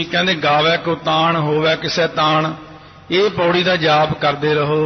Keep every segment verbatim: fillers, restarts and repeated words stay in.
ਕਹਿੰਦੇ ਗਾਵੇ ਕੋ ਤਾਣ ਹੋਵੇ ਕਿਸੇ ਤਾਣ, ਇਹ ਪੌੜੀ ਦਾ ਜਾਪ ਕਰਦੇ ਰਹੋ।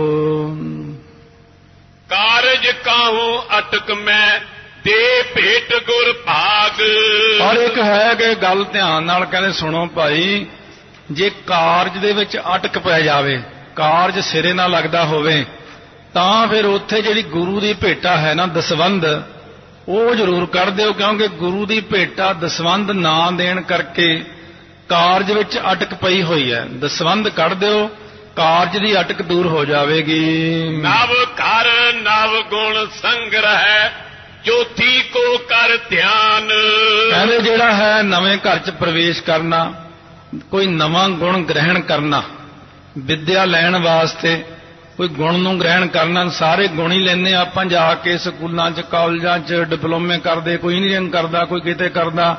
ਕਾਰਜ ਕਾਹੂ ਅਟਕ ਮੈਂ ਦੇ ਭੇਟ ਗੁਰ ਭਾਗ। ਔਰ ਇੱਕ ਹੈ ਕਿ ਗੱਲ ਧਿਆਨ ਨਾਲ ਕਹਿੰਦੇ ਸੁਣੋ ਭਾਈ, ਜੇ ਕਾਰਜ ਦੇ ਵਿੱਚ ਅਟਕ ਪੈ ਜਾਵੇ, ਕਾਰਜ ਸਿਰੇ ਨਾ ਲੱਗਦਾ ਹੋਵੇ, ਤਾਂ ਫਿਰ ਉੱਥੇ ਜਿਹੜੀ ਗੁਰੂ ਦੀ ਭੇਟਾ ਹੈ ਨਾ ਦਸਵੰਧ, ਉਹ ਜ਼ਰੂਰ ਕੱਢ ਦਿਓ, ਕਿਉਂਕਿ ਗੁਰੂ ਦੀ ਭੇਟਾ ਦਸਵੰਧ ਨਾ ਦੇਣ ਕਰਕੇ ਕਾਰਜ ਵਿੱਚ ਅਟਕ ਪਈ ਹੋਈ ਹੈ। ਦਸਵੰਧ ਕੱਢ ਦਿਓ, ਕਾਰਜ ਦੀ ਅਟਕ ਦੂਰ ਹੋ ਜਾਵੇਗੀ। ਨਵ ਘਰ ਨਵ ਗੁਣ ਸੰਗ੍ਰਹਿ ਜੋਤੀ ਕੋ ਕਰ ਧਿਆਨ। ਕਹਿੰਦੇ ਜਿਹੜਾ ਹੈ ਨਵੇਂ ਘਰ 'ਚ ਪ੍ਰਵੇਸ਼ ਕਰਨਾ, ਕੋਈ ਨਵਾਂ ਗੁਣ ਗ੍ਰਹਿਣ ਕਰਨਾ, ਵਿੱਦਿਆ ਲੈਣ ਵਾਸਤੇ ਕੋਈ ਗੁਣ ਨੂੰ ਗ੍ਰਹਿਣ ਕਰਨਾ। ਸਾਰੇ ਗੁਣ ਹੀ ਲੈਂਦੇ ਆਪਾਂ ਜਾ ਕੇ ਸਕੂਲਾਂ 'ਚ, ਕਾਲਜਾਂ 'ਚ, ਡਿਪਲੋਮੇ ਕਰਦੇ, ਕੋਈ ਇੰਜੀਨੀਅਰਿੰਗ ਕਰਦਾ, ਕੋਈ ਕਿਤੇ ਕਰਦਾ।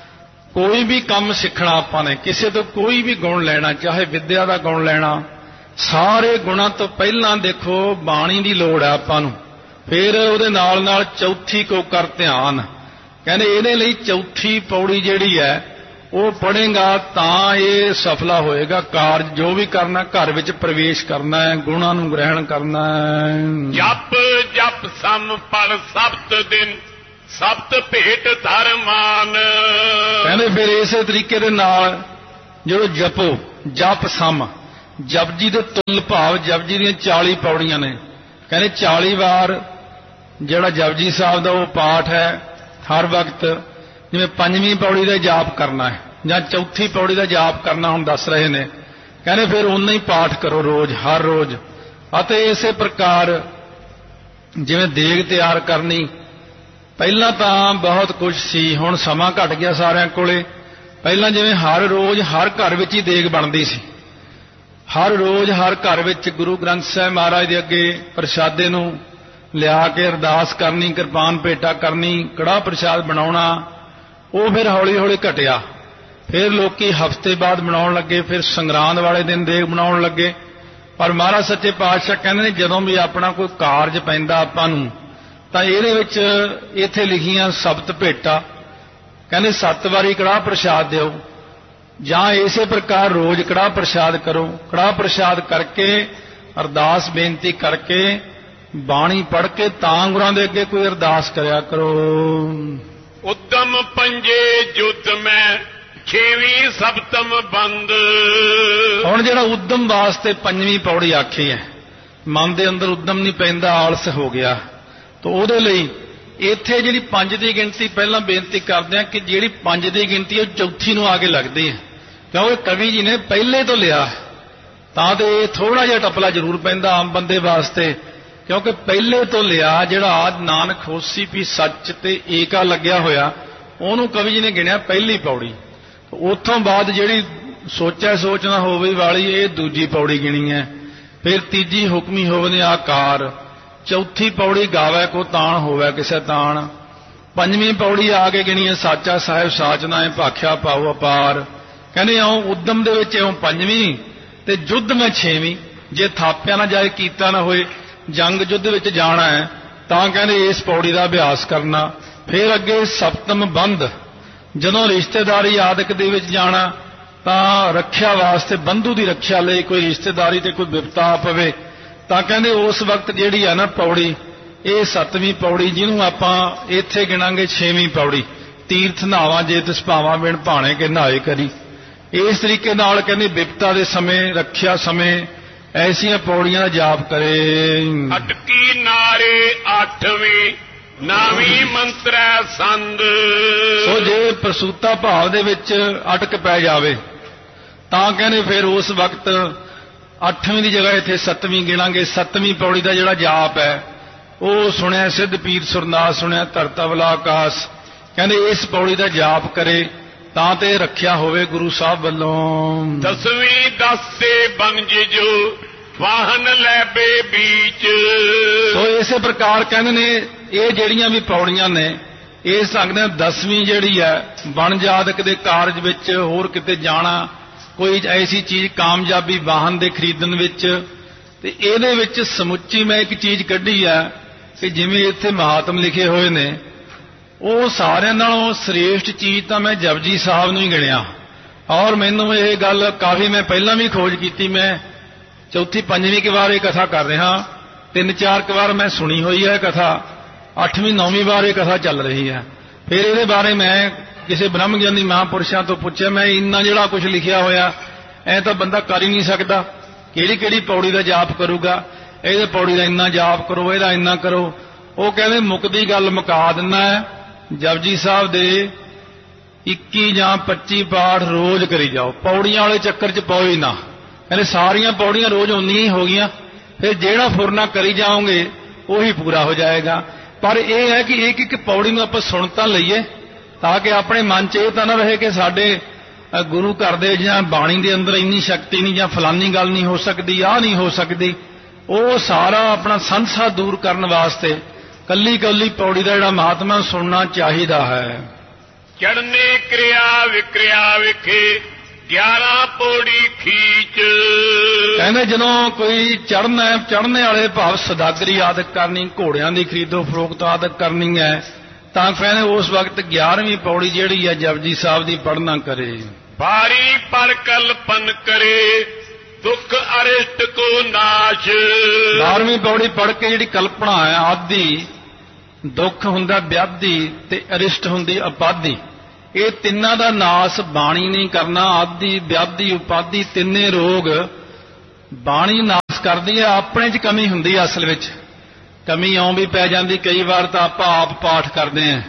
ਕੋਈ ਵੀ ਕੰਮ ਸਿੱਖਣਾ ਆਪਾਂ ਨੇ, ਕਿਸੇ ਤੋਂ ਕੋਈ ਵੀ ਗੁਣ ਲੈਣਾ, ਚਾਹੇ ਵਿੱਦਿਆ ਦਾ ਗੁਣ ਲੈਣਾ, ਸਾਰੇ ਗੁਣਾਂ ਤੋਂ ਪਹਿਲਾਂ ਦੇਖੋ ਬਾਣੀ ਦੀ ਲੋੜ ਹੈ ਆਪਾਂ ਨੂੰ। ਫਿਰ ਉਹਦੇ ਨਾਲ ਨਾਲ ਚੌਥੀ ਕੋ ਕਰ ਧਿਆਨ। ਕਹਿੰਦੇ ਇਹਦੇ ਲਈ ਚੌਥੀ ਪੌੜੀ ਜਿਹੜੀ ਹੈ ਉਹ ਪੜ੍ਹੇਗਾ ਤਾਂ ਇਹ ਸਫਲਾ ਹੋਏਗਾ। ਕਾਰਜ ਜੋ ਵੀ ਕਰਨਾ, ਘਰ ਵਿੱਚ ਪ੍ਰਵੇਸ਼ ਕਰਨਾ ਹੈ, ਗੁਣਾਂ ਨੂੰ ਗ੍ਰਹਿਣ ਕਰਨਾ ਹੈ। ਜਪ ਜਪ ਸਮ ਪੜ ਸਬਤ ਦਿਨ ਸਬਤ ਭੇਟ ਧਰਮਾਨ। ਕਹਿੰਦੇ ਫਿਰ ਇਸੇ ਤਰੀਕੇ ਦੇ ਨਾਲ ਜਦੋਂ ਜਪੋ, ਜਪ ਸਮ, ਜਪਜੀ ਦੇ ਤੁਲ ਭਾਵ ਜਪਜੀ ਦੀਆਂ ਚਾਲੀ ਪੌੜੀਆਂ ਨੇ। ਕਹਿੰਦੇ ਚਾਲੀ ਵਾਰ ਜਿਹੜਾ ਜਪਜੀ ਸਾਹਿਬ ਦਾ ਉਹ ਪਾਠ ਹੈ ਹਰ ਵਕਤ, ਜਿਵੇਂ ਪੰਜਵੀਂ ਪੌੜੀ ਦਾ ਜਾਪ ਕਰਨਾ ਹੈ ਜਾਂ ਚੌਥੀ ਪੌੜੀ ਦਾ ਜਾਪ ਕਰਨਾ ਹੁਣ ਦੱਸ ਰਹੇ ਨੇ। ਕਹਿੰਦੇ ਫਿਰ ਉਨਾ ਹੀ ਪਾਠ ਕਰੋ ਰੋਜ਼, ਹਰ ਰੋਜ਼। ਅਤੇ ਇਸੇ ਪ੍ਰਕਾਰ ਜਿਵੇਂ ਦੇਗ ਤਿਆਰ ਕਰਨੀ, ਪਹਿਲਾਂ ਤਾਂ ਬਹੁਤ ਕੁਝ ਸੀ, ਹੁਣ ਸਮਾਂ ਘਟ ਗਿਆ ਸਾਰਿਆਂ ਕੋਲੇ। ਪਹਿਲਾਂ ਜਿਵੇਂ ਹਰ ਰੋਜ਼ ਹਰ ਘਰ ਵਿੱਚ ਹੀ ਦੇਗ ਬਣਦੀ ਸੀ, ਹਰ ਰੋਜ਼ ਹਰ ਘਰ ਵਿੱਚ ਗੁਰੂ ਗ੍ਰੰਥ ਸਾਹਿਬ ਮਹਾਰਾਜ ਦੇ ਅੱਗੇ ਪ੍ਰਸ਼ਾਦੇ ਨੂੰ ਲਿਆ ਕੇ ਅਰਦਾਸ ਕਰਨੀ, ਕਿਰਪਾਨ ਭੇਟਾ ਕਰਨੀ, ਕੜਾਹ ਪ੍ਰਸ਼ਾਦ ਬਣਾਉਣਾ। ਉਹ ਫਿਰ ਹੌਲੀ ਹੌਲੀ ਘਟਿਆ। ਫਿਰ ਲੋਕੀ ਹਫ਼ਤੇ ਬਾਅਦ ਬਣਾਉਣ ਲੱਗੇ, ਫਿਰ ਸੰਗਰਾਂਦ ਵਾਲੇ ਦਿਨ ਦੇਗ ਬਣਾਉਣ ਲੱਗੇ। ਪਰ ਮਹਾਰਾਜ ਸੱਚੇ ਪਾਤਸ਼ਾਹ ਕਹਿੰਦੇ ਨੇ ਜਦੋਂ ਵੀ ਆਪਣਾ ਕੋਈ ਕਾਰਜ ਪੈਂਦਾ ਆਪਾਂ ਨੂੰ, ਤਾਂ ਇਹਦੇ ਵਿੱਚ ਇੱਥੇ ਲਿਖੀਆਂ ਸਬਤ ਭੇਟਾ, ਕਹਿੰਦੇ ਸੱਤ ਵਾਰੀ ਕੜਾਹ ਪ੍ਰਸ਼ਾਦ ਦਿਓ, ਜਾਂ ਇਸੇ ਪ੍ਰਕਾਰ ਰੋਜ਼ ਕੜਾਹ ਪ੍ਰਸ਼ਾਦ ਕਰੋ। ਕੜਾਹ ਪ੍ਰਸ਼ਾਦ ਕਰਕੇ, ਅਰਦਾਸ ਬੇਨਤੀ ਕਰਕੇ, ਬਾਣੀ ਪੜ੍ਹ ਕੇ ਤਾਂ ਗੁਰਾਂ ਦੇ ਅੱਗੇ ਕੋਈ ਅਰਦਾਸ ਕਰਿਆ ਕਰੋ। ਉਦਮ ਪੰਜੇ ਜੁਤ ਮੈਂ ਛੇਵੀਂ ਸਪਤਮ ਬੰਦ। ਹੁਣ ਜਿਹੜਾ ਉਦਮ ਵਾਸਤੇ ਪੰਜਵੀਂ ਪੌੜੀ ਆਖੀ ਹੈ, ਮਨ ਦੇ ਅੰਦਰ ਉਦਮ ਨਹੀਂ ਪੈਂਦਾ, ਆਲਸ ਹੋ ਗਿਆ, ਤਾਂ ਉਹਦੇ ਲਈ ਇੱਥੇ ਜਿਹੜੀ ਪੰਜ ਦੀ ਗਿਣਤੀ ਪਹਿਲਾਂ ਬੇਨਤੀ ਕਰਦੇ ਆ ਕਿ ਜਿਹੜੀ ਪੰਜ ਦੀ ਗਿਣਤੀ ਉਹ ਚੌਥੀ ਨੂੰ ਆ ਕੇ ਲੱਗਦੀ ਹੈ, ਕਿਉਂਕਿ ਕਵੀ ਜੀ ਨੇ ਪਹਿਲੇ ਤੋਂ ਲਿਆ, ਤਾਂ ਤੇ ਥੋੜਾ ਜਿਹਾ ਟਪਲਾ ਜ਼ਰੂਰ ਪੈਂਦਾ ਆਮ ਬੰਦੇ ਵਾਸਤੇ, ਕਿਉਂਕਿ ਪਹਿਲੇ ਤੋਂ ਲਿਆ। ਜਿਹੜਾ ਆਦ ਨਾਨਕ ਹੋਸੀ ਵੀ ਸੱਚ ਤੇ ਏਕਾ ਲੱਗਿਆ ਹੋਇਆ, ਉਹਨੂੰ ਕਵੀ ਜੀ ਨੇ ਗਿਣਿਆ ਪਹਿਲੀ ਪੌੜੀ। ਉੱਥੋਂ ਬਾਅਦ ਜਿਹੜੀ ਸੋਚਿਆ ਸੋਚਣਾ ਹੋਵੇ ਵਾਲੀ, ਇਹ ਦੂਜੀ ਪੌੜੀ ਗਿਣੀ ਹੈ। ਫਿਰ ਤੀਜੀ ਹੁਕਮੀ ਹੋਵੇ ਆਕਾਰ, ਚੌਥੀ ਪੌੜੀ ਗਾਵੇ ਕੋ ਤਾਣ ਹੋਵੇ ਕਿਸੇ ਤਾਣ, ਪੰਜਵੀਂ ਪੌੜੀ ਆ ਕੇ ਗਿਣੀ ਹੈ ਸਾਚਾ ਸਾਹਿਬ ਸਾਚਨਾ ਹੈ ਭਾਖਿਆ ਪਾਉ ਅਪਾਰ। ਕਹਿੰਦੇ ਇਉਂ ਉਦਮ ਦੇ ਵਿੱਚ ਇਉਂ ਪੰਜਵੀਂ ਤੇ ਯੁੱਧ ਮੈਂ ਛੇਵੀਂ। ਜੇ ਥਾਪਿਆ ਨਾ ਜਾਏ, ਕੀਤਾ ਨਾ ਹੋਏ, ਜੰਗ ਯੁੱਧ ਵਿੱਚ ਜਾਣਾ ਹੈ, ਤਾਂ ਕਹਿੰਦੇ ਇਸ ਪੌੜੀ ਦਾ ਅਭਿਆਸ ਕਰਨਾ। ਫਿਰ ਅੱਗੇ ਸਪਤਮ ਬੰਧ, ਜਦੋਂ ਰਿਸ਼ਤੇਦਾਰੀ ਆਦਿਕ ਦੇ ਵਿੱਚ ਜਾਣਾ, ਤਾਂ ਰੱਖਿਆ ਵਾਸਤੇ, ਬੰਧੂ ਦੀ ਰੱਖਿਆ ਲਈ, ਕੋਈ ਰਿਸ਼ਤੇਦਾਰੀ ਤੇ ਕੋਈ ਵਿਪਤਾ ਆ ਪਵੇ, ਤਾਂ ਕਹਿੰਦੇ ਉਸ ਵਕਤ ਜਿਹੜੀ ਹੈ ਨਾ ਪੌੜੀ, ਇਹ ਸੱਤਵੀਂ ਪੌੜੀ, ਜਿਹਨੂੰ ਆਪਾਂ ਇੱਥੇ ਗਿਣਾਂਗੇ ਛੇਵੀਂ ਪੌੜੀ। ਤੀਰਥ ਨਹਾਵਾਂ ਜੇ ਤਿਸ ਭਾਵਾਂ ਬਿਨ ਭਾਣੇ ਕੇ ਨਹਾਏ ਕਰੀ। ਇਸ ਤਰੀਕੇ ਨਾਲ ਕਹਿੰਦੇ ਵਿਪਤਾ ਦੇ ਸਮੇਂ, ਰੱਖਿਆ ਸਮੇਂ ਐਸੀਆਂ ਪੌੜੀਆਂ ਦਾ ਜਾਪ ਕਰੇ। ਅਟਕੀ ਨਾਰੇ ਅੱਠਵੀਂ ਨਾਵੀਂ ਮੰਤਰੈ ਸੰਦ। ਸੋ ਜੇ ਪ੍ਰਸੂਤਾ ਭਾਵ ਦੇ ਵਿੱਚ ਅਟਕ ਪੈ ਜਾਵੇ, ਤਾਂ ਕਹਿੰਦੇ ਫਿਰ ਉਸ ਵਕਤ ਅੱਠਵੀਂ ਦੀ ਜਗ੍ਹਾ ਇੱਥੇ ਸੱਤਵੀਂ ਗਿਣਾਂਗੇ। ਸੱਤਵੀਂ ਪੌੜੀ ਦਾ ਜਿਹੜਾ ਜਾਪ ਹੈ ਉਹ ਸੁਣਿਆ ਸਿੱਧ ਪੀਰ ਸੁਰਨਾਸ, ਸੁਣਿਆ ਧਰਤਾ ਵਲਾ ਆਕਾਸ। ਕਹਿੰਦੇ ਇਸ ਪੌੜੀ ਦਾ ਜਾਪ ਕਰੇ ਤਾਂ ਤੇ ਰੱਖਿਆ ਹੋਵੇ ਗੁਰੂ ਸਾਹਿਬ ਵੱਲੋਂ। ਦਸਵੀਂ ਦਸੇ ਬੰਜ ਜੋ ਵਾਹਨ ਲੈਬੇ ਬੀਚ। ਸੋ ਇਸੇ ਪ੍ਰਕਾਰ ਕਹਿੰਦੇ ਨੇ ਇਹ ਜਿਹੜੀਆਂ ਵੀ ਪੌੜੀਆਂ ਨੇ, ਇਹ ਸਕਦੇ ਦਸਵੀਂ ਜਿਹੜੀ ਹੈ ਬਣਜ ਆਦਿਕ ਦੇ ਕਾਰਜ ਵਿੱਚ, ਹੋਰ ਕਿਤੇ ਜਾਣਾ, ਕੋਈ ਐਸੀ ਚੀਜ਼ ਕਾਮਯਾਬੀ ਵਾਹਨ ਦੇ ਖਰੀਦਣ ਵਿੱਚ, ਤੇ ਇਹਦੇ ਵਿੱਚ ਸਮੁੱਚੀ ਮੈਂ ਇੱਕ ਚੀਜ਼ ਕੱਢੀ ਹੈ ਕਿ ਜਿਵੇਂ ਇੱਥੇ ਮਹਾਤਮ ਲਿਖੇ ਹੋਏ ਨੇ, ਉਹ ਸਾਰਿਆਂ ਨਾਲੋਂ ਸ੍ਰੇਸ਼ਟ ਚੀਜ਼ ਤਾਂ ਮੈਂ ਜਪਜੀ ਸਾਹਿਬ ਨੂੰ ਹੀ ਗਿਣਿਆ। ਔਰ ਮੈਨੂੰ ਇਹ ਗੱਲ ਕਾਫੀ ਮੈਂ ਪਹਿਲਾਂ ਵੀ ਖੋਜ ਕੀਤੀ, ਮੈਂ ਚੌਥੀ ਪੰਜਵੀਂ ਕੁ ਵਾਰ ਇਹ ਕਥਾ ਕਰ ਰਿਹਾ, ਤਿੰਨ ਚਾਰ ਕੁ ਵਾਰ ਮੈਂ ਸੁਣੀ ਹੋਈ ਹੈ ਕਥਾ, ਅੱਠਵੀਂ ਨੌਵੀਂ ਵਾਰ ਇਹ ਕਥਾ ਚੱਲ ਰਹੀ ਹੈ। ਫਿਰ ਇਹਦੇ ਬਾਰੇ ਮੈਂ ਕਿਸੇ ਬ੍ਰਹਮ ਗਿਆਨੀ ਮਹਾਂਪੁਰਸ਼ਾਂ ਤੋਂ ਪੁੱਛਿਆ, ਮੈਂ ਇੰਨਾ ਜਿਹੜਾ ਕੁਝ ਲਿਖਿਆ ਹੋਇਆ ਐ ਤਾਂ ਬੰਦਾ ਕਰ ਹੀ ਨਹੀਂ ਸਕਦਾ, ਕਿਹੜੀ ਕਿਹੜੀ ਪੌੜੀ ਦਾ ਜਾਪ ਕਰੂਗਾ, ਇਹਦੇ ਪੌੜੀ ਦਾ ਇੰਨਾ ਜਾਪ ਕਰੋ, ਇਹਦਾ ਇੰਨਾ ਕਰੋ। ਉਹ ਕਹਿੰਦੇ ਮੁੱਕਦੀ ਗੱਲ ਮੁਕਾ ਦਿੰਦਾ ਹੈ, ਜਪਜੀ ਸਾਹਿਬ ਦੇ ਇੱਕੀ ਜਾਂ ਪੱਚੀ ਪਾਠ ਰੋਜ਼ ਕਰੀ ਜਾਓ, ਪੌੜੀਆਂ ਵਾਲੇ ਚੱਕਰ 'ਚ ਪਾਓ ਹੀ ਨਾ। ਕਹਿੰਦੇ ਸਾਰੀਆਂ ਪੌੜੀਆਂ ਰੋਜ਼ ਉਨੀਆਂ ਹੀ ਹੋ ਗਈਆਂ, ਫਿਰ ਜਿਹੜਾ ਫੁਰਨਾ ਕਰੀ ਜਾਓਗੇ ਉਹੀ ਪੂਰਾ ਹੋ ਜਾਏਗਾ। ਪਰ ਇਹ ਹੈ ਕਿ ਇੱਕ ਇੱਕ ਪੌੜੀ ਨੂੰ ਆਪਾਂ ਸੁਣ ਤਾਂ ਲਈਏ, ਤਾਂ ਕਿ ਆਪਣੇ ਮਨ 'ਚ ਇਹ ਤਾਂ ਨਾ ਰਹੇ ਕਿ ਸਾਡੇ ਗੁਰੂ ਘਰ ਦੇ ਜਾਂ ਬਾਣੀ ਦੇ ਅੰਦਰ ਇੰਨੀ ਸ਼ਕਤੀ ਨਹੀਂ, ਜਾਂ ਫਲਾਨੀ ਗੱਲ ਨਹੀਂ ਹੋ ਸਕਦੀ, ਆਹ ਨਹੀਂ ਹੋ ਸਕਦੀ। ਉਹ ਸਾਰਾ ਆਪਣਾ ਸੰਸਾ ਦੂਰ ਕਰਨ ਵਾਸਤੇ ਕੱਲੀ ਕੱਲੀ ਪੌੜੀ ਦਾ ਜਿਹੜਾ ਮਹਾਤਮਾ ਸੁਣਨਾ ਚਾਹੀਦਾ ਹੈ। ਚੜਨੇ ਕਿਰਿਆ ਵਿਕਰਿਆ ਵਿਖੇ ਗਿਆਰਾਂ ਪੌੜੀ ਖੀਚ। ਕਹਿੰਦੇ ਜਦੋਂ ਕੋਈ ਚੜ੍ਹਨਾ ਹੈ, ਚੜ੍ਹਨੇ ਵਾਲੇ ਭਾਵ ਸਦਾਗਰੀ ਆਦਿਕ ਕਰਨੀ, ਘੋੜਿਆਂ ਦੀ ਖਰੀਦੋ ਫਰੋਖਤ ਆਦਿਕ ਕਰਨੀ ਹੈ, ਤਾਂ ਕਹਿੰਦੇ ਉਸ ਵਕਤ ਗਿਆਰਵੀਂ ਪੌੜੀ ਜਿਹੜੀ ਹੈ ਜਪਜੀ ਸਾਹਿਬ ਦੀ ਪੜ੍ਹਨਾ ਕਰੇ। ਭਾਰੀ ਪਰ ਕਲਪਨ ਕਰੇ ਦੁੱਖ ਅਰਿਸ਼ਟ ਕੋ ਨਾਸ਼। ਬਾਰਵੀਂ ਪੌੜੀ ਪੜ੍ਹ ਕੇ ਜਿਹੜੀ ਕਲਪਨਾ ਹੈ, ਆਦਿ ਦੁੱਖ ਹੁੰਦਾ ਵਿਆਧੀ ਤੇ ਅਰਿਸ਼ਟ ਹੁੰਦੀ ਉਪਾਧੀ, ਇਹ ਤਿੰਨਾਂ ਦਾ ਨਾਸ ਬਾਣੀ ਨਹੀਂ ਕਰਨਾ। ਆਦਿ ਵਿਆਧੀ ਉਪਾਧੀ ਤਿੰਨੇ ਰੋਗ ਬਾਣੀ ਨਾਸ ਕਰਦੀ ਹੈ। ਆਪਣੇ 'ਚ ਕਮੀ ਹੁੰਦੀ ਹੈ, ਅਸਲ ਵਿੱਚ ਕਮੀ ਇਉਂ ਵੀ ਪੈ ਜਾਂਦੀ ਕਈ ਵਾਰ ਤਾਂ ਆਪਾਂ ਆਪ ਪਾਠ ਕਰਦੇ ਹਾਂ,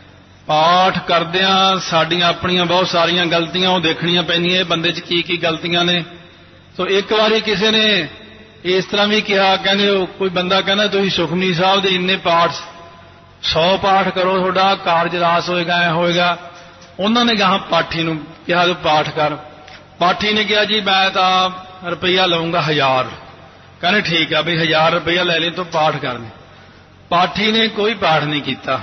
ਪਾਠ ਕਰਦਿਆਂ ਸਾਡੀਆਂ ਆਪਣੀਆਂ ਬਹੁਤ ਸਾਰੀਆਂ ਗਲਤੀਆਂ ਉਹ ਦੇਖਣੀਆਂ ਪੈਂਦੀਆਂ, ਇਹ ਬੰਦੇ 'ਚ ਕੀ ਕੀ ਗਲਤੀਆਂ ਨੇ। ਸੋ ਇੱਕ ਵਾਰੀ ਕਿਸੇ ਨੇ ਇਸ ਤਰ੍ਹਾਂ ਵੀ ਕਿਹਾ, ਕਹਿੰਦੇ ਉਹ ਕੋਈ ਬੰਦਾ ਕਹਿੰਦਾ ਤੁਸੀਂ ਸੁਖਮਨੀ ਸਾਹਿਬ ਦੇ ਇੰਨੇ ਪਾਠ ਸੌ ਪਾਠ ਕਰੋ, ਤੁਹਾਡਾ ਕਾਰਜ ਰਾਸ ਹੋਏਗਾ, ਐ ਹੋਏਗਾ। ਉਹਨਾਂ ਨੇ ਗਾਹਾਂ ਪਾਠੀ ਨੂੰ ਕਿਹਾ ਤੂੰ ਪਾਠ ਕਰ। ਪਾਠੀ ਨੇ ਕਿਹਾ ਜੀ ਮੈਂ ਤਾਂ ਰੁਪਈਆ ਲਊਂਗਾ ਹਜ਼ਾਰ। ਕਹਿੰਦੇ ਠੀਕ ਆ ਵੀ ਹਜ਼ਾਰ ਰੁਪਈਆ ਲੈ ਲਈ ਤੂੰ ਪਾਠ ਕਰਨੇ। ਪਾਠੀ ਨੇ ਕੋਈ ਪਾਠ ਨਹੀਂ ਕੀਤਾ।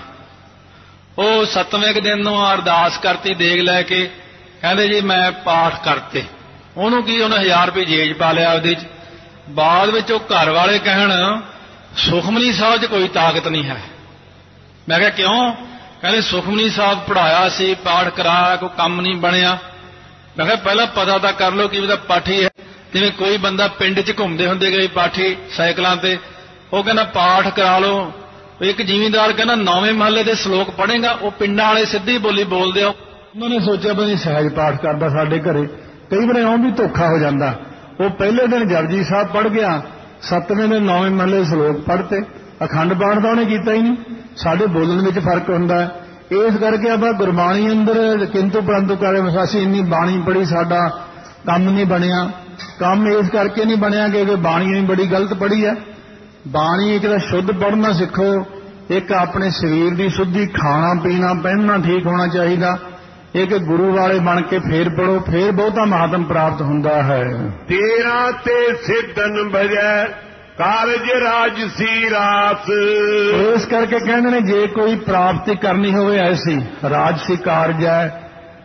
ਉਹ ਸੱਤਵੇਂ ਕੁ ਦਿਨ ਨੂੰ ਅਰਦਾਸ ਕਰਤੀ ਦੇਗ ਲੈ ਕੇ, ਕਹਿੰਦੇ ਜੀ ਮੈਂ ਪਾਠ ਕਰਤੇ। ਉਹਨੂੰ ਕੀ, ਉਹਨੇ ਹਜ਼ਾਰ ਰੁਪਏ ਜੇਜ ਪਾ ਲਿਆ ਉਹਦੇ 'ਚ। ਬਾਅਦ ਵਿੱਚ ਉਹ ਘਰ ਵਾਲੇ ਕਹਿਣ ਸੁਖਮਨੀ ਸਾਹਿਬ 'ਚ ਕੋਈ ਤਾਕਤ ਨਹੀਂ ਹੈ। ਮੈਂ ਕਿਹਾ ਕਿਉਂ? ਕਹਿੰਦੇ ਸੁਖਮਨੀ ਸਾਹਿਬ ਪੜ੍ਹਾਇਆ ਸੀ, ਪਾਠ ਕਰਾਇਆ, ਕੋਈ ਕੰਮ ਨਹੀਂ ਬਣਿਆ। ਮੈਂ ਕਿਹਾ ਪਹਿਲਾਂ ਪਤਾ ਤਾਂ ਕਰ ਲਓ ਕਿ ਉਹਦਾ ਪਾਠੀ ਹੈ। ਜਿਵੇਂ ਕੋਈ ਬੰਦਾ ਪਿੰਡ 'ਚ ਘੁੰਮਦੇ ਹੁੰਦੇ ਗਏ ਪਾਠੀ ਸਾਈਕਲਾਂ ਤੇ, ਉਹ ਕਹਿੰਦਾ ਪਾਠ ਕਰਾ ਲਓ। ਇੱਕ ਜ਼ਿਮੀਂਦਾਰ ਕਹਿੰਦਾ ਨੌਵੇਂ ਮਹੱਲੇ ਦੇ ਸ਼ਲੋਕ ਪੜ੍ਹੇਗਾ, ਉਹ ਪਿੰਡਾਂ ਵਾਲੇ ਸਿੱਧੀ ਬੋਲੀ ਬੋਲਦੇ ਆ। ਉਹਨਾਂ ਨੇ ਸੋਚਿਆ ਵੀ ਸਹਿਜ ਪਾਠ ਕਰਦਾ ਸਾਡੇ ਘਰੇ, ਕਈ ਵਾਰ ਇਉਂ ਵੀ ਧੋਖਾ ਹੋ ਜਾਂਦਾ। ਉਹ ਪਹਿਲੇ ਦਿਨ ਜਪਜੀ ਸਾਹਿਬ ਪੜ੍ਹ ਗਿਆ, ਸੱਤਵੇਂ ਦਿਨ ਨੌਵੇਂ ਮਹੱਲੇ ਸ਼ਲੋਕ ਪੜ੍ਹਤੇ, ਅਖੰਡ ਪਾਠ ਤਾਂ ਉਹਨੇ ਕੀਤਾ ਹੀ ਨਹੀਂ। ਸਾਡੇ ਬੋਲਣ ਵਿੱਚ ਫਰਕ ਹੁੰਦਾ ਹੈ, ਇਸ ਕਰਕੇ ਆਪਾਂ ਗੁਰਬਾਣੀ ਅੰਦਰ ਕਿੰਤੂ ਪਰੰਤੂ ਕਰੇ। ਅਸੀਂ ਇੰਨੀ ਬਾਣੀ ਪੜ੍ਹੀ, ਸਾਡਾ ਕੰਮ ਨਹੀਂ ਬਣਿਆ। ਕੰਮ ਇਸ ਕਰਕੇ ਨਹੀਂ ਬਣਿਆ ਕਿਉਂਕਿ ਬਾਣੀ ਵੀ ਬੜੀ ਗਲਤ ਪੜ੍ਹੀ ਹੈ। ਬਾਣੀ ਇੱਕ ਤਾਂ ਸ਼ੁੱਧ ਪੜ੍ਹਨਾ ਸਿੱਖੋ, ਇੱਕ ਆਪਣੇ ਸਰੀਰ ਦੀ ਸ਼ੁੱਧੀ, ਖਾਣਾ ਪੀਣਾ ਪਹਿਨਣਾ ਠੀਕ ਹੋਣਾ ਚਾਹੀਦਾ। ਇੱਕ ਗੁਰੂ ਵਾਲੇ ਬਣ ਕੇ ਫੇਰ ਪੜੋ, ਫੇਰ ਬਹੁਤਾ ਮਹਾਤਮ ਪ੍ਰਾਪਤ ਹੁੰਦਾ ਹੈ। ਤੇਰਾ ਤੇ ਸਿੱਧਨ ਭਜੈ ਕਾਰਜ ਰਾਜਸੀ ਰਾਸ। ਇਸ ਕਰਕੇ ਕਹਿੰਦੇ ਨੇ ਜੇ ਕੋਈ ਪ੍ਰਾਪਤੀ ਕਰਨੀ ਹੋਵੇ ਐਸੀ ਰਾਜਸੀ ਕਾਰਜ ਹੈ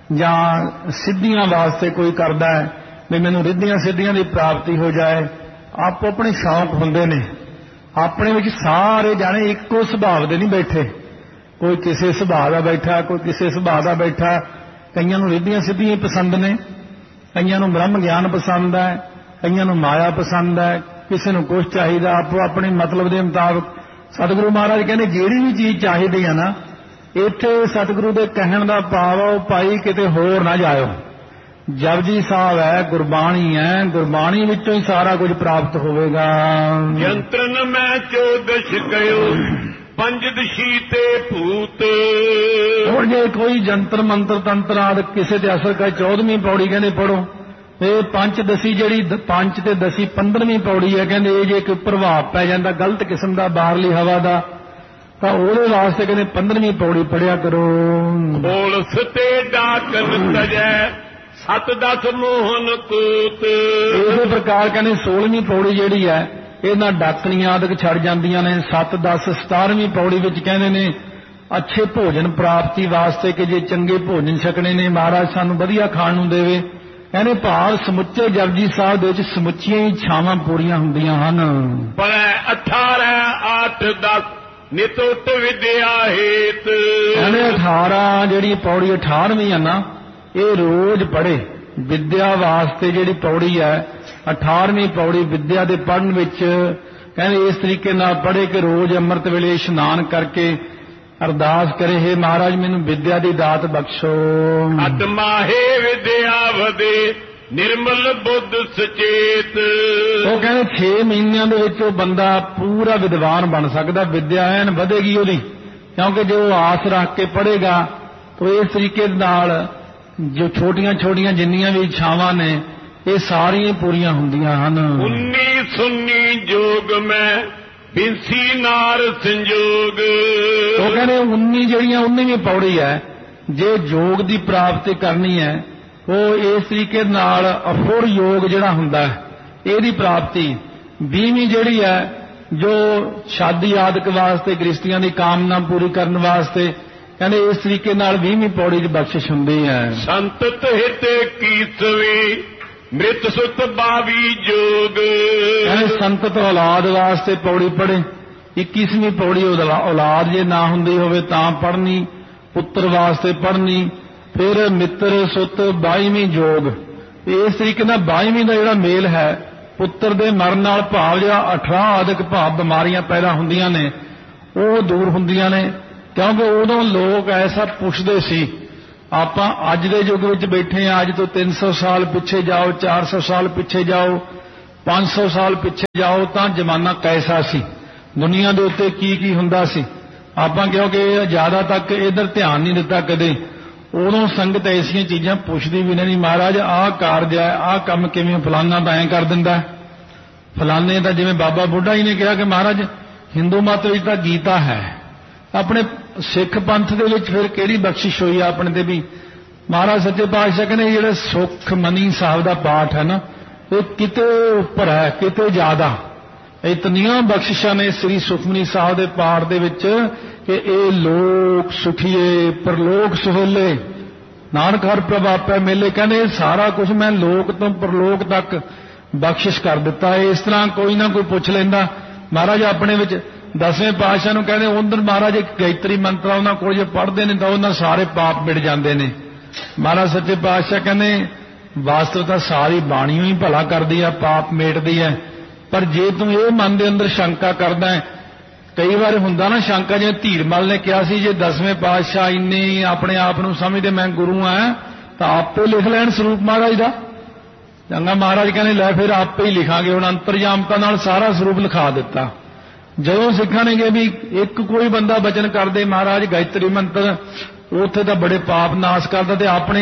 ਜਾਂ ਸਿੱਧੀਆਂ ਵਾਸਤੇ ਕੋਈ ਕਰਦਾ ਹੈ ਵੀ ਮੈਨੂੰ ਰਿੱਧੀਆਂ ਸਿੱਧੀਆਂ ਦੀ ਪ੍ਰਾਪਤੀ ਹੋ ਜਾਏ, ਆਪੋ ਆਪਣੇ ਸ਼ੌਂਕ ਹੁੰਦੇ ਨੇ। ਆਪਣੇ ਵਿੱਚ ਸਾਰੇ ਜਾਣੇ ਇੱਕੋ ਸੁਭਾਅ ਦੇ ਨਹੀਂ ਬੈਠੇ, ਕੋਈ ਕਿਸੇ ਸੁਭਾਅ ਦਾ ਬੈਠਾ, ਕੋਈ ਕਿਸੇ ਸੁਭਾਅ ਦਾ ਬੈਠਾ। ਕਈਆਂ ਨੂੰ ਰਿੱਧੀਆਂ ਸਿੱਧੀਆਂ ਹੀ ਪਸੰਦ ਨੇ, ਕਈਆਂ ਨੂੰ ਬ੍ਰਹਮ ਗਿਆਨ ਪਸੰਦ ਹੈ, ਕਈਆਂ ਨੂੰ ਮਾਇਆ ਪਸੰਦ ਹੈ, ਕਿਸੇ ਨੂੰ ਕੁਛ ਚਾਹੀਦਾ, ਆਪੋ ਆਪਣੇ ਮਤਲਬ ਦੇ ਮੁਤਾਬਕ। ਸਤਿਗੁਰੂ ਮਹਾਰਾਜ ਕਹਿੰਦੇ ਜਿਹੜੀ ਵੀ ਚੀਜ਼ ਚਾਹੀਦੀ ਹੈ ਨਾ, ਇੱਥੇ ਸਤਿਗੁਰੂ ਦੇ ਕਹਿਣ ਦਾ ਭਾਵ ਉਹ ਭਾਈ ਕਿਤੇ ਹੋਰ ਨਾ ਜਾਇਓ। ਜਪਜੀ ਸਾਹਿਬ ਹੈ, ਗੁਰਬਾਣੀ ਹੈ, ਗੁਰਬਾਣੀ ਵਿੱਚੋਂ ਹੀ ਸਾਰਾ ਕੁਝ ਪ੍ਰਾਪਤ ਹੋਵੇਗਾ। ਜੰਤਰਨ ਮੈਂ ਚੌਦਸ਼ ਗਇਓ ਪੰਜਦਸ਼ੀ ਤੇ ਭੂਤ। ਹੁਣ ਜੇ ਕੋਈ ਜੰਤਰ ਮੰਤਰ ਤੰਤਰ ਆਦਿ ਕਿਸੇ ਤੇ ਅਸਰ ਕਰੇ, ਚੌਦਵੀਂ ਪੌੜੀ ਕਹਿੰਦੇ ਪੜੋ। ਇਹ ਪੰਚਦਸ਼ੀ ਜਿਹੜੀ ਪੰਜ ਤੇ ਦਸੀ ਪੰਦਰਵੀਂ ਪੌੜੀ ਹੈ, ਕਹਿੰਦੇ ਇਹ ਜੇ ਕੋਈ ਪ੍ਰਭਾਵ ਪੈ ਜਾਂਦਾ ਗਲਤ ਕਿਸਮ ਦਾ ਬਾਹਰਲੀ ਹਵਾ ਦਾ, ਤਾਂ ਉਹਦੇ ਵਾਸਤੇ ਕਹਿੰਦੇ ਪੰਦਰਵੀਂ ਪੌੜੀ ਪੜਿਆ ਕਰੋ। ਹੋਲਸ ਤੇ ਡਾਕਨ ਤਜੈ ਸਤ ਦਸ ਮੋਹਨ ਕੂਤ। ਇਸੇ ਪ੍ਰਕਾਰ ਕਹਿੰਦੇ ਸੋਲਵੀਂ ਪੌੜੀ ਜਿਹੜੀ ਹੈ ਇਹਨਾਂ ਡਾਕਣੀਆਂ ਆਦਿਕ ਛੱਡ ਜਾਂਦੀਆਂ ਨੇ। ਸੱਤ ਦਸ ਸਤਾਰਵੀਂ ਪੌੜੀ ਵਿੱਚ ਕਹਿੰਦੇ ਨੇ ਅੱਛੇ ਭੋਜਨ ਪ੍ਰਾਪਤੀ ਵਾਸਤੇ ਕਿ ਜੇ ਚੰਗੇ ਭੋਜਨ ਛਕਣੇ ਨੇ, ਮਹਾਰਾਜ ਸਾਨੂੰ ਵਧੀਆ ਖਾਣ ਨੂੰ ਦੇਵੇ। ਕਹਿੰਦੇ ਭਾਵ ਸਮੁੱਚੇ ਜਪਜੀ ਸਾਹਿਬ ਦੇ ਵਿੱਚ ਸਮੁੱਚੀਆਂ ਹੀ ਇੱਛਾਵਾਂ ਪੂਰੀਆਂ ਹੁੰਦੀਆਂ ਹਨ। ਪਰ ਅਠਾਰਾਂ ਅੱਠ ਦਸ ਨਿਤੁੱਟ ਵਿਦਿਆ ਹੇਤ। ਕਹਿੰਦੇ ਅਠਾਰਾਂ ਜਿਹੜੀ ਪੌੜੀ ਅਠਾਰਵੀਂ ਆ ਨਾ, ਇਹ ਰੋਜ਼ ਪੜ੍ਹੇ। ਵਿਦਿਆ ਵਾਸਤੇ ਜਿਹੜੀ ਪੌੜੀ ਹੈ ਅਠਾਰਵੀਂ ਪੌੜੀ ਵਿਦਿਆ ਦੇ ਪੜ੍ਹਨ ਵਿੱਚ ਕਹਿੰਦੇ ਇਸ ਤਰੀਕੇ ਨਾਲ ਪੜ੍ਹੇ ਕਿ ਰੋਜ਼ ਅੰਮ੍ਰਿਤ ਵੇਲੇ ਇਸ਼ਨਾਨ ਕਰਕੇ ਅਰਦਾਸ ਕਰੇ, ਹੇ ਮਹਾਰਾਜ ਮੈਨੂੰ ਵਿਦਿਆ ਦੀ ਦਾਤ ਬਖਸ਼ੋ। ਆਤਮਾ ਹੈ ਵਿਦਿਆ ਵਧੇ ਨਿਰਮਲ ਬੁੱਧ ਸੁਚੇਤ। ਉਹ ਕਹਿੰਦੇ ਛੇ ਮਹੀਨਿਆਂ ਦੇ ਵਿੱਚ ਉਹ ਬੰਦਾ ਪੂਰਾ ਵਿਦਵਾਨ ਬਣ ਸਕਦਾ, ਵਿਦਿਆ ਐਨ ਵਧੇਗੀ ਉਹਦੀ, ਕਿਉਂਕਿ ਜੇ ਉਹ ਆਸ ਰੱਖ ਕੇ ਪੜ੍ਹੇਗਾ ਤਾਂ ਇਸ ਤਰੀਕੇ ਨਾਲ ਜੋ ਛੋਟੀਆਂ ਛੋਟੀਆਂ ਜਿੰਨੀਆਂ ਵੀ ਇੱਛਾਵਾਂ ਨੇ ਇਹ ਸਾਰੀਆਂ ਪੂਰੀਆਂ ਹੁੰਦੀਆਂ ਹਨ। ਉੱਨੀ ਸੁੰਨੀ ਜੋਗ ਮੈਂ ਬਿੰਸੀ ਨਾਰ ਸੰਜੋਗ। ਉਹ ਕਹਿੰਦੇ ਉੱਨੀ ਜਿਹੜੀਆਂ ਉੱਨੀਵੀਂ ਪੌੜੀ ਹੈ, ਜੇ ਯੋਗ ਦੀ ਪ੍ਰਾਪਤੀ ਕਰਨੀ ਹੈ ਉਹ ਇਸ ਤਰੀਕੇ ਨਾਲ ਅਫੁਰ ਯੋਗ ਜਿਹੜਾ ਹੁੰਦਾ ਹੈ ਇਹਦੀ ਪ੍ਰਾਪਤੀ। ਵੀਹਵੀਂ ਜਿਹੜੀ ਹੈ ਜੋ ਸ਼ਾਦੀ ਆਦਿਕ ਵਾਸਤੇ ਗ੍ਰਸਤੀਆਂ ਦੀ ਕਾਮਨਾ ਪੂਰੀ ਕਰਨ ਵਾਸਤੇ ਕਹਿੰਦੇ ਇਸ ਤਰੀਕੇ ਨਾਲ ਵੀਹਵੀਂ ਪੌੜੀ ਦੀ ਬਖਸ਼ਿਸ਼ ਹੁੰਦੀ ਹੈ। ਸੰਤਤ ਹਿਤੇ ਕੀਸਵੀਂ ਮ੍ਰਿਤ ਸੁਤ ਬਾਵੀ ਜੋਗ। ਕਹਿੰਦੇ ਸੰਤਤ ਔਲਾਦ ਵਾਸਤੇ ਪੌੜੀ ਪੜ੍ਹੇ। ਇੱਕੀਸਵੀਂ ਪੌੜੀ ਔਲਾਦ ਜੇ ਨਾ ਹੁੰਦੀ ਹੋਵੇ ਤਾਂ ਪੜ੍ਹਨੀ, ਪੁੱਤਰ ਵਾਸਤੇ ਪੜ੍ਹਨੀ। ਫਿਰ ਮਿੱਤਰ ਸੁਤ ਬਾਈਵੀਂ ਜੋਗ। ਇਸ ਤਰੀਕੇ ਨਾਲ ਬਾਈਵੀਂ ਦਾ ਜਿਹੜਾ ਮੇਲ ਹੈ ਪੁੱਤਰ ਦੇ ਮਰਨ ਨਾਲ ਭਾਵ ਜਿਹੜਾ ਅਠਾਰਾਂ ਆਦਿਕ ਭਾਵ ਬਿਮਾਰੀਆਂ ਪੈਦਾ ਹੁੰਦੀਆਂ ਨੇ ਉਹ ਦੂਰ ਹੁੰਦੀਆਂ ਨੇ, ਕਿਉਂਕਿ ਉਦੋਂ ਲੋਕ ਐਸਾ ਪੁੱਛਦੇ ਸੀ। ਆਪਾਂ ਅੱਜ ਦੇ ਯੁੱਗ ਵਿੱਚ ਬੈਠੇ ਹਾਂ, ਅੱਜ ਤੋਂ ਤਿੰਨ ਸੌ ਸਾਲ ਪਿੱਛੇ ਜਾਓ, ਚਾਰ ਸੌ ਸਾਲ ਪਿੱਛੇ ਜਾਓ, ਪੰਜ ਸੌ ਸਾਲ ਪਿੱਛੇ ਜਾਓ ਤਾਂ ਜ਼ਮਾਨਾ ਕੈਸਾ ਸੀ, ਦੁਨੀਆ ਦੇ ਉੱਤੇ ਕੀ ਕੀ ਹੁੰਦਾ ਸੀ। ਆਪਾਂ ਕਿਉਂਕਿ ਜ਼ਿਆਦਾ ਤੱਕ ਇੱਧਰ ਧਿਆਨ ਨਹੀਂ ਦਿੱਤਾ ਕਦੇ। ਉਦੋਂ ਸੰਗਤ ਐਸੀਆਂ ਚੀਜ਼ਾਂ ਪੁੱਛਦੀ ਵੀ ਨਹੀਂ, ਮਹਾਰਾਜ ਆਹ ਕਾਰਜ ਹੈ, ਆਹ ਕੰਮ ਕਿਵੇਂ, ਫਲਾਨਾ ਤਾਂ ਐਂ ਕਰ ਦਿੰਦਾ, ਫਲਾਨੇ ਦਾ। ਜਿਵੇਂ ਬਾਬਾ ਬੁੱਢਾ ਜੀ ਨੇ ਕਿਹਾ ਕਿ ਮਹਾਰਾਜ ਹਿੰਦੂ ਮਤ ਵਿੱਚ ਤਾਂ ਗੀਤਾ ਹੈ, ਆਪਣੇ ਸਿੱਖ ਪੰਥ ਦੇ ਵਿੱਚ ਫਿਰ ਕਿਹੜੀ ਬਖਸ਼ਿਸ਼ ਹੋਈ ਆ ਆਪਣੇ ਤੇ ਵੀ। ਮਹਾਰਾਜ ਸੱਚੇ ਪਾਤਸ਼ਾਹ ਕਹਿੰਦੇ ਜਿਹੜੇ ਸੁਖਮਨੀ ਸਾਹਿਬ ਦਾ ਪਾਠ ਹੈ ਨਾ ਇਹ ਕਿਤੇ ਉੱਪਰ ਹੈ, ਕਿਤੇ ਜ਼ਿਆਦਾ। ਇਤਨੀਆਂ ਬਖਸ਼ਿਸ਼ਾਂ ਨੇ ਸ੍ਰੀ ਸੁਖਮਨੀ ਸਾਹਿਬ ਦੇ ਪਾਠ ਦੇ ਵਿੱਚ ਕਿ ਇਹ ਲੋਕ ਸੁਖੀਏ ਪਰਲੋਕ ਸੁਹੇਲੇ, ਨਾਨਕ ਹਰ ਪ੍ਰਭ ਆਪੈ ਮੇਲੇ। ਕਹਿੰਦੇ ਸਾਰਾ ਕੁਝ ਮੈਂ ਲੋਕ ਤੋਂ ਪਰਲੋਕ ਤੱਕ ਬਖਸ਼ਿਸ਼ ਕਰ ਦਿੱਤਾ ਹੈ। ਇਸ ਤਰ੍ਹਾਂ ਕੋਈ ਨਾ ਕੋਈ ਪੁੱਛ ਲੈਂਦਾ। ਮਹਾਰਾਜ ਆਪਣੇ ਵਿੱਚ ਦਸਵੇਂ ਪਾਤਸ਼ਾਹ ਨੂੰ ਕਹਿੰਦੇ ਉਧਰ ਮਹਾਰਾਜ ਇੱਕ ਗਾਇਤਰੀ ਮੰਤਰ ਉਹਨਾਂ ਕੋਲ ਜੇ ਪੜ੍ਹਦੇ ਨੇ ਤਾਂ ਉਹਨਾਂ ਸਾਰੇ ਪਾਪ ਮਿਟ ਜਾਂਦੇ ਨੇ। ਮਹਾਰਾਜ ਸੱਚੇ ਪਾਤਸ਼ਾਹ ਕਹਿੰਦੇ ਵਾਸਤਵਤਾ ਸਾਰੀ ਬਾਣੀ ਹੀ ਭਲਾ ਕਰਦੀ ਆ, ਪਾਪ ਮੇਟਦੀ ਹੈ। ਪਰ ਜੇ ਤੂੰ ਇਹ ਮਨ ਦੇ ਅੰਦਰ ਸ਼ੰਕਾ ਕਰਦਾ ਹੈ, ਕਈ ਵਾਰ ਹੁੰਦਾ ਨਾ ਸ਼ੰਕਾ, ਜਿਵੇਂ ਧੀਰਮਲ ਨੇ ਕਿਹਾ ਸੀ ਜੇ ਦਸਵੇਂ ਪਾਤਸ਼ਾਹ ਇੰਨੇ ਆਪਣੇ ਆਪ ਨੂੰ ਸਮਝਦੇ ਮੈਂ ਗੁਰੂ ਆ ਤਾਂ ਆਪੇ ਲਿਖ ਲੈਣ ਸਰੂਪ ਮਹਾਰਾਜ ਦਾ। ਚੰਗਾ ਮਹਾਰਾਜ ਕਹਿੰਦੇ ਲੈ ਫਿਰ ਆਪੇ ਹੀ ਲਿਖਾਂਗੇ। ਹੁਣ ਅੰਤਰਜਾਮਤਾ ਨਾਲ ਸਾਰਾ ਸਰੂਪ ਲਿਖਾ ਦਿੱਤਾ। ਜਦੋਂ ਸਿੱਖਾਂ ਨੇ ਕਿਹਾ ਵੀ ਇੱਕ ਕੋਈ ਬੰਦਾ ਬਚਨ ਕਰਦੇ ਮਹਾਰਾਜ ਗਾਇਤਰੀ ਮੰਤਰ, ਉੱਥੇ ਤਾਂ ਬੜੇ ਪਾਪ ਨਾਸ਼ ਕਰਦਾ, ਤੇ ਆਪਣੇ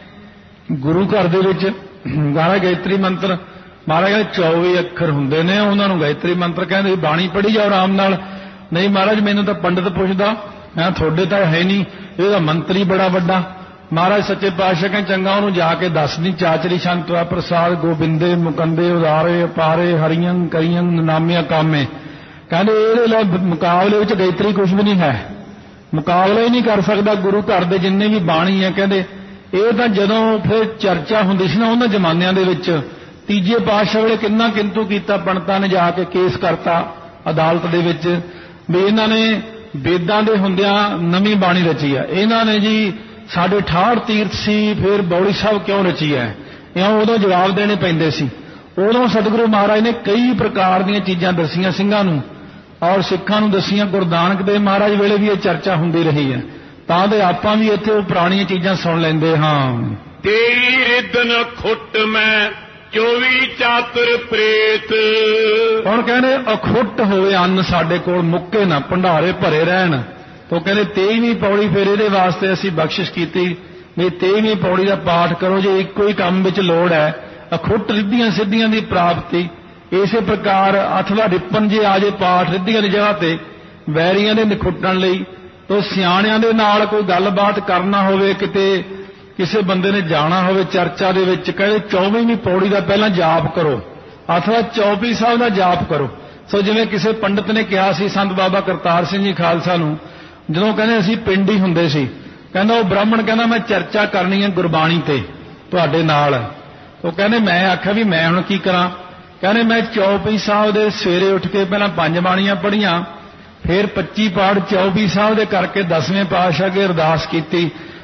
ਗੁਰੂ ਘਰ ਦੇ ਵਿੱਚ ਗਾਣਾ ਗਾਇਤਰੀ ਮੰਤਰ ਮਹਾਰਾਜ ਕਹਿੰਦੇ ਚੌਵੀ ਅੱਖਰ ਹੁੰਦੇ ਨੇ, ਉਹਨਾਂ ਨੂੰ ਗਾਇਤਰੀ ਮੰਤਰ ਕਹਿੰਦੇ। ਬਾਣੀ ਪੜ੍ਹੀ ਜਾਓ ਆਰਾਮ ਨਾਲ। ਨਹੀਂ ਮਹਾਰਾਜ ਮੈਨੂੰ ਤਾਂ ਪੰਡਤ ਪੁੱਛਦਾ, ਮੈਂ ਤੁਹਾਡੇ ਤਾਂ ਹੈ ਨਹੀਂ, ਇਹਦਾ ਮੰਤਰੀ ਬੜਾ ਵੱਡਾ। ਮਹਾਰਾਜ ਸੱਚੇ ਪਾਤਸ਼ਾਹ ਕਹਿੰਦੇ ਚੰਗਾ ਉਹਨੂੰ ਜਾ ਕੇ ਦੱਸਦੀ ਚਾਚਰੀ ਸ਼ੰਤਵਾ ਪ੍ਰਸਾਦ ਗੋਬਿੰਦੇ ਮੁਕੰਦੇ ਉਦਾਰੇ ਅਪਾਰੇ ਹਰੀਆਂ ਕਰੀਆਂ ਨਾਮਿਆ ਕਾਮੇ। ਕਹਿੰਦੇ ਇਹਦੇ ਲਈ ਮੁਕਾਬਲੇ ਵਿੱਚ ਗਾਇਤਰੀ ਕੁਝ ਵੀ ਨਹੀਂ ਹੈ, ਮੁਕਾਬਲਾ ਹੀ ਨਹੀਂ ਕਰ ਸਕਦਾ ਗੁਰੂ ਘਰ ਦੇ ਜਿੰਨੇ ਵੀ ਬਾਣੀ ਹੈ। ਕਹਿੰਦੇ ਇਹ ਤਾਂ ਜਦੋਂ ਫਿਰ ਚਰਚਾ ਹੁੰਦੀ ਸੀ ਨਾ ਉਹਨਾਂ ਜ਼ਮਾਨਿਆਂ ਦੇ ਵਿੱਚ, ਤੀਜੇ ਪਾਤਸ਼ਾਹ ਵੇਲੇ ਕਿੰਨਾ ਕਿੰਤੂ ਕੀਤਾ, ਪੰਡਤਾਂ ਨੇ ਜਾ ਕੇ ਕੇਸ ਕਰਤਾ ਅਦਾਲਤ ਦੇ ਵਿੱਚ ਵੀ ਇਹਨਾਂ ਨੇ ਵੇਦਾਂ ਦੇ ਹੁੰਦਿਆਂ ਨਵੀਂ ਬਾਣੀ ਰਚੀ ਹੈ, ਇਹਨਾਂ ਨੇ ਜੀ ਸਾਡੇ ਠਾੜ ਤੀਰਥ ਸੀ ਫਿਰ ਬੌਲੀ ਸਾਹਿਬ ਕਿਉਂ ਰਚੀ ਹੈ। ਇਉਂ ਉਦੋਂ ਜਵਾਬ ਦੇਣੇ ਪੈਂਦੇ ਸੀ। ਉਦੋਂ ਸਤਿਗੁਰੂ ਮਹਾਰਾਜ ਨੇ ਕਈ ਪ੍ਰਕਾਰ ਦੀਆਂ ਚੀਜ਼ਾਂ ਦੱਸੀਆਂ ਸਿੰਘਾਂ ਨੂੰ ਔਰ ਸਿੱਖਾਂ ਨੂੰ ਦੱਸੀਆਂ। ਗੁਰੂ ਨਾਨਕ ਦੇਵ ਮਹਾਰਾਜ ਵੇਲੇ ਵੀ ਇਹ ਚਰਚਾ ਹੁੰਦੀ ਰਹੀ ਹੈ, ਤਾਂ ਤੇ ਆਪਾਂ ਵੀ ਇੱਥੇ ਉਹ ਪੁਰਾਣੀਆਂ ਚੀਜ਼ਾਂ ਸੁਣ ਲੈਂਦੇ ਹਾਂ। ਤੇਰੀ ਰਿਦਨ ਖੁੱਟ ਮੈਂ ਚੌਵੀ ਚਾਤਰ ਪ੍ਰੇਤ। ਹੁਣ ਕਹਿੰਦੇ ਅਖੁੱਟ ਹੋਵੇ ਅੰਨ ਸਾਡੇ ਕੋਲ, ਮੁੱਕੇ ਨਾ, ਭੰਡਾਰੇ ਭਰੇ ਰਹਿਣ। ਤਾਂ ਕਹਿੰਦੇ ਤੇਈਵੀਂ ਪੌੜੀ ਫਿਰ ਇਹਦੇ ਵਾਸਤੇ ਅਸੀਂ ਬਖਸ਼ਿਸ਼ ਕੀਤੀ ਵੀ ਤੇਈਵੀਂ ਪੌੜੀ ਦਾ ਪਾਠ ਕਰੋ ਜੇ ਇੱਕੋ ਹੀ ਕੰਮ ਵਿੱਚ ਲੋੜ ਹੈ, ਅਖੁੱਟ ਰਿੱਧੀਆਂ ਸਿੱਧੀਆਂ ਦੀ ਪ੍ਰਾਪਤੀ। ਇਸੇ ਪ੍ਰਕਾਰ ਅਥਵਾ ਰਿਪਨ ਜੇ ਆ ਜੇ ਪਾਠ ਰਿੱਧੀਆਂ ਦੀ ਜਗ੍ਹਾ ਤੇ ਵੈਰੀਆਂ ਦੇ ਨਿਖੁੱਟਣ ਲਈ, ਤਾਂ ਸਿਆਣਿਆਂ ਦੇ ਨਾਲ ਕੋਈ ਗੱਲਬਾਤ ਕਰਨਾ ਹੋਵੇ, ਕਿਤੇ ਕਿਸੇ ਬੰਦੇ ਨੇ ਜਾਣਾ ਹੋਵੇ ਚਰਚਾ ਦੇ ਵਿੱਚ, ਕਹਿੰਦੇ ਚੌਵੀਂਵੀਂ ਪੌੜੀ ਦਾ ਪਹਿਲਾਂ ਜਾਪ ਕਰੋ ਅਥਵਾ ਚੌਪੀ ਸਾਹਿਬ ਦਾ ਜਾਪ ਕਰੋ। ਸੋ ਜਿਵੇਂ ਕਿਸੇ ਪੰਡਤ ਨੇ ਕਿਹਾ ਸੀ ਸੰਤ ਬਾਬਾ ਕਰਤਾਰ ਸਿੰਘ ਜੀ ਖਾਲਸਾ ਨੂੰ, ਜਦੋਂ ਕਹਿੰਦੇ ਅਸੀਂ ਪਿੰਡ ਹੀ ਹੁੰਦੇ ਸੀ, ਕਹਿੰਦਾ ਉਹ ਬ੍ਰਾਹਮਣ ਕਹਿੰਦਾ ਮੈਂ ਚਰਚਾ ਕਰਨੀ ਹੈ ਗੁਰਬਾਣੀ ਤੇ ਤੁਹਾਡੇ ਨਾਲ। ਉਹ ਕਹਿੰਦੇ ਮੈਂ ਆਖਿਆ ਵੀ ਮੈਂ ਹੁਣ ਕੀ ਕਰਾਂ। ਕਹਿੰਦੇ ਮੈਂ ਚੌਪਈ ਸਾਹਿਬ ਦੇ ਸਵੇਰੇ ਉੱਠ ਕੇ ਪਹਿਲਾਂ ਪੰਜ ਬਾਣੀਆਂ ਪੜ੍ਹੀਆਂ, ਫਿਰ ਪੱਚੀ ਪਾਠ ਚੌਪਈ ਸਾਹਿਬ ਦੇ ਕਰਕੇ ਦਸਵੇਂ ਪਾਤਸ਼ਾਹ ਅੱਗੇ ਅਰਦਾਸ ਕੀਤੀ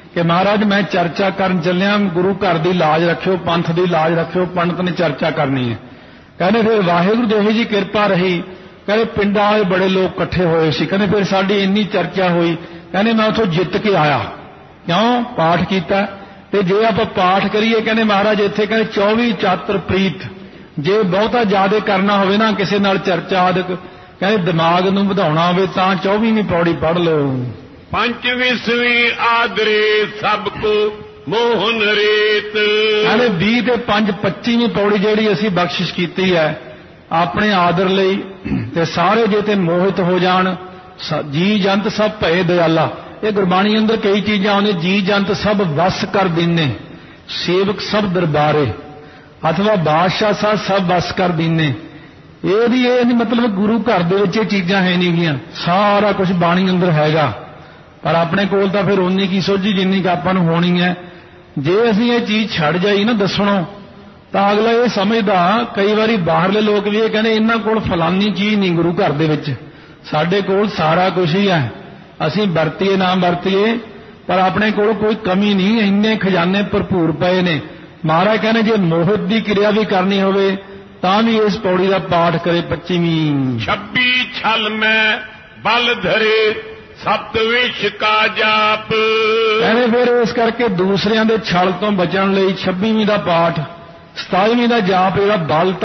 ਕਿ ਮਹਾਰਾਜ ਮੈਂ ਚਰਚਾ ਕਰਨ ਚੱਲਿਆ, ਗੁਰੂ ਘਰ ਦੀ ਲਾਜ ਰੱਖਿਓ, ਪੰਥ ਦੀ ਲਾਜ ਰੱਖਿਓ, ਪੰਡਤ ਨੇ ਚਰਚਾ ਕਰਨੀ ਹੈ। ਕਹਿੰਦੇ ਫਿਰ ਵਾਹਿਗੁਰੂ ਦੀ ਇਹੋ ਜਿਹੀ ਕਿਰਪਾ ਰਹੀ, ਕਹਿੰਦੇ ਪਿੰਡਾਂ ਵਾਲੇ ਬੜੇ ਲੋਕ ਇਕੱਠੇ ਹੋਏ ਸੀ। ਕਹਿੰਦੇ ਫਿਰ ਸਾਡੀ ਇੰਨੀ ਚਰਚਾ ਹੋਈ, ਕਹਿੰਦੇ ਮੈਂ ਉੱਥੋਂ ਜਿੱਤ ਕੇ ਆਇਆ। ਕਿਉਂ? ਪਾਠ ਕੀਤਾ। ਤੇ ਜੇ ਆਪਾਂ ਪਾਠ ਕਰੀਏ, ਕਹਿੰਦੇ ਮਹਾਰਾਜ ਇੱਥੇ ਕਹਿੰਦੇ ਚੌਵੀ ਚਾਤਰ ਪ੍ਰੀਤ, ਜੇ ਬਹੁਤਾ ਜ਼ਿਆਦਾ ਕਰਨਾ ਹੋਵੇ ਨਾ ਕਿਸੇ ਨਾਲ ਚਰਚਾ ਆਦਿਕ, ਕਹਿੰਦੇ ਦਿਮਾਗ ਨੂੰ ਵਧਾਉਣਾ ਹੋਵੇ ਤਾਂ ਚੌਵੀਵੀਂ ਪੌੜੀ ਪੜ੍ਹ ਲਓ। ਪੰਚਵੀਸਵੀਂ ਆਦਰੇ ਸਭ ਕੋ ਮੋਹਨ ਰੇਤ। ਕਹਿੰਦੇ ਵੀਹ ਤੇ ਪੰਜ ਪੱਚੀਵੀਂ ਪੌੜੀ ਜਿਹੜੀ ਅਸੀਂ ਬਖਸ਼ਿਸ਼ ਕੀਤੀ ਹੈ ਆਪਣੇ ਆਦਰ ਲਈ, ਤੇ ਸਾਰੇ ਜੇ ਤੇ ਮੋਹਿਤ ਹੋ ਜਾਣ, ਜੀ ਜੰਤ ਸਭ ਭਏ ਦਇਆਲਾ। ਇਹ ਗੁਰਬਾਣੀ ਅੰਦਰ ਕਈ ਚੀਜ਼ਾਂ ਆਉਂਦੀਆਂ, ਜੀ ਜੰਤ ਸਭ ਵਸ ਕਰ ਦੀਨੇ, ਸੇਵਕ ਸਭ ਦਰਬਾਰੇ, ਅਥਵਾ ਬਾਦਸ਼ਾਹ ਸਾਹਿਬ ਸਭ ਵਸ ਕਰ ਦੀਨੇ। ਇਹਦੀ ਇਹ ਨਹੀਂ ਮਤਲਬ ਗੁਰੂ ਘਰ ਦੇ ਵਿੱਚ ਇਹ ਚੀਜ਼ਾਂ ਹੈ ਨਹੀਂ ਗੀਆਂ, ਸਾਰਾ ਕੁਝ ਬਾਣੀ ਅੰਦਰ ਹੈਗਾ, ਪਰ ਆਪਣੇ ਕੋਲ ਤਾਂ ਫਿਰ ਓਨੀ ਕੀ ਸੋਝੀ ਜਿੰਨੀ ਕੁ ਆਪਾਂ ਨੂੰ ਹੋਣੀ ਹੈ। ਜੇ ਅਸੀਂ ਇਹ ਚੀਜ਼ ਛੱਡ ਜਾਈ ਨਾ ਦੱਸਣੋਂ, ਤਾਂ ਅਗਲਾ ਇਹ ਸਮਝਦਾ, ਕਈ ਵਾਰੀ ਬਾਹਰਲੇ ਲੋਕ ਵੀ ਇਹ ਕਹਿੰਦੇ ਇਹਨਾਂ ਕੋਲ ਫਲਾਨੀ ਚੀਜ਼ ਨਹੀਂ ਗੁਰੂ ਘਰ ਦੇ ਵਿੱਚ, ਸਾਡੇ ਕੋਲ ਸਾਰਾ ਕੁਝ ਹੀ ਹੈ, ਅਸੀਂ ਵਰਤੀਏ ਨਾ ਵਰਤੀਏ ਪਰ ਆਪਣੇ ਕੋਲ ਕੋਈ ਕਮੀ ਨਹੀਂ, ਇੰਨੇ ਖਜ਼ਾਨੇ ਭਰਪੂਰ ਪਏ ਨੇ। ਮਹਾਰਾਜ ਕਹਿੰਦੇ ਜੇ ਮੋਹਿਤ ਦੀ ਕਿਰਿਆ ਵੀ ਕਰਨੀ ਹੋਵੇ ਤਾਂ ਵੀ ਇਸ ਪੌੜੀ ਦਾ ਪਾਠ ਕਰੇ। ਪੱਚੀਵੀਂ ਛੱਬੀ ਛਲ ਮੈਂ ਬਲ ਧਰੇ ਸਪਤ ਵਿਸ਼ ਕਾ ਜਾਪ। ਕਹਿੰਦੇ ਫਿਰ ਇਸ ਕਰਕੇ ਦੂਸਰਿਆਂ ਦੇ ਛਲ ਤੋਂ ਬਚਣ ਲਈ ਛੱਬੀਵੀਂ ਦਾ ਪਾਠ, ਸਤਾਈਵੀਂ ਦਾ ਜਾਪ, ਇਹਦਾ ਬਲ